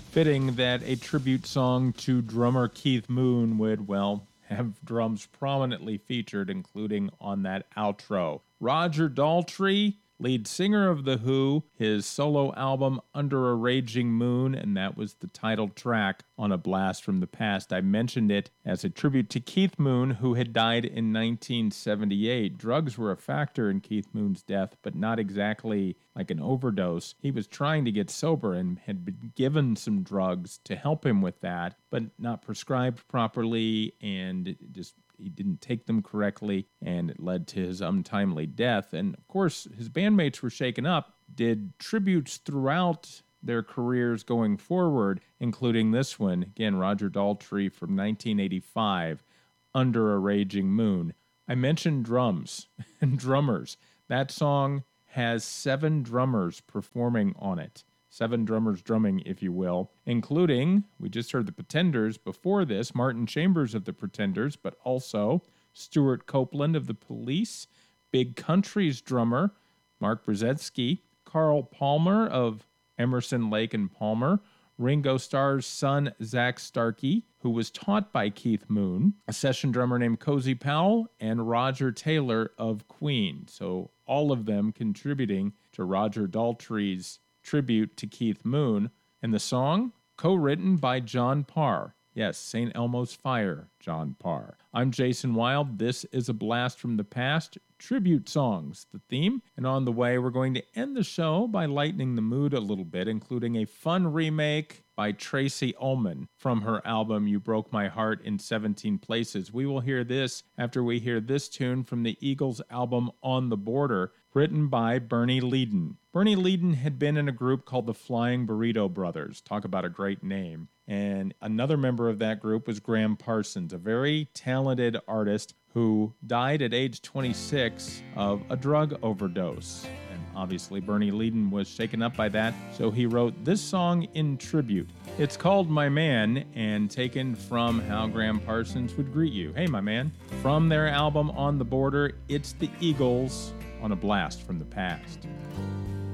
Fitting that a tribute song to drummer Keith Moon would, well, have drums prominently featured, including on that outro. Roger Daltrey, lead singer of The Who, his solo album Under a Raging Moon, and that was the title track on A Blast from the Past. I mentioned it as a tribute to Keith Moon, who had died in 1978. Drugs were a factor in Keith Moon's death, but not exactly like an overdose. He was trying to get sober and had been given some drugs to help him with that, but not prescribed properly, and he didn't take them correctly, and it led to his untimely death. And of course, his bandmates were shaken up, did tributes throughout their careers going forward, including this one. Again, Roger Daltrey from 1985, Under a Raging Moon. I mentioned drums and drummers. That song has 7 drummers performing on it. 7 drummers drumming, if you will, including, we just heard the Pretenders before this, Martin Chambers of the Pretenders, but also Stuart Copeland of the Police, Big Country's drummer, Mark Brzezinski, Carl Palmer of Emerson, Lake and Palmer, Ringo Starr's son, Zach Starkey, who was taught by Keith Moon, a session drummer named Cozy Powell, and Roger Taylor of Queen. So all of them contributing to Roger Daltrey's tribute to Keith Moon, and the song co-written by John Parr. Yes, St. Elmo's Fire, John Parr. I'm Jason Wild. This is A Blast from the Past, tribute songs, the theme. And on the way, we're going to end the show by lightening the mood a little bit, including a fun remake by Tracy Ullman from her album You Broke My Heart in 17 Places. We will hear this after we hear this tune from the Eagles album On the Border, written by Bernie Leadon. Bernie Leadon had been in a group called the Flying Burrito Brothers. Talk about a great name. And another member of that group was Graham Parsons, a very talented artist who died at age 26 of a drug overdose. And obviously Bernie Leadon was shaken up by that, so he wrote this song in tribute. It's called My Man, and taken from how Graham Parsons would greet you. Hey, my man. From their album On the Border, it's the Eagles on A Blast from the Past.